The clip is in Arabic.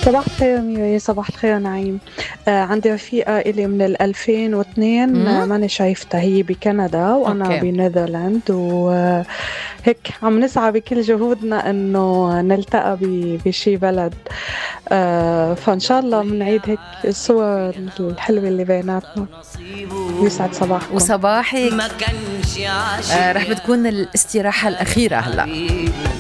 صباح الخير ميري، صباح الخير نعيم. عندي رفيقة إلي من 2002 امم ماني شايفتها، هي بكندا وأنا اوكي. بنذرلاند، وهيك عم نسعى بكل جهودنا إنه نلتقى بشي بلد. فإن شاء الله بنعيد هيك الصور الحلوة اللي بيناتنا. يسعد صباحكم. وصباحك. ما كانش رح عاشق بتكون الاستراحة الأخيرة هلأ. حبيبي